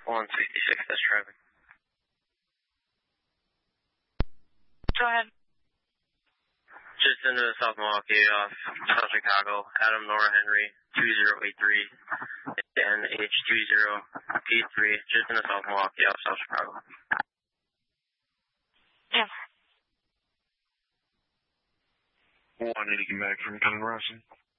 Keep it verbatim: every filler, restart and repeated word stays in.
one sixty-six, that's traffic. Go ahead. Just into South Milwaukee, off South Chicago, Adam Nora Henry, two zero eight three, N H two zero eight three, just into South Milwaukee, off South Chicago. Yeah. One eighty back from Gun Russell.